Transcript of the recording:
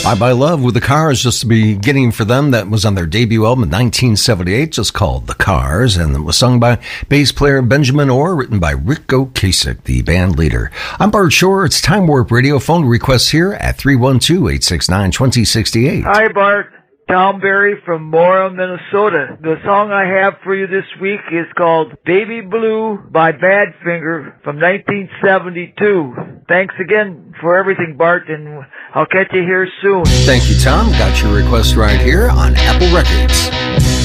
Bye Bye Love with the Cars, just the beginning for them. That was on their debut album in 1978, just called The Cars, and it was sung by bass player Benjamin Orr, written by Rick Ocasek, the band leader. I'm Bart Shore. It's Time Warp Radio. Phone requests here at 312-869-2068. Hi, Bart. Tom Berry from Mora, Minnesota. The song I have for you this week is called Baby Blue by Badfinger from 1972. Thanks again for everything, Bart, and I'll catch you here soon. Thank you, Tom. Got your request right here on Apple Records.